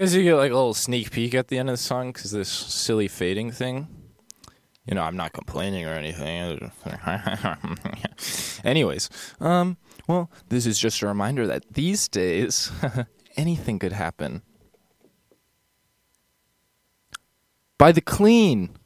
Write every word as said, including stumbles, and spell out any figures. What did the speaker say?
Because you get like a little sneak peek at the end of the song because this silly fading thing. You know, I'm not complaining or anything. Anyways, um, well, this is just a reminder that these days, anything could happen. By the Clean.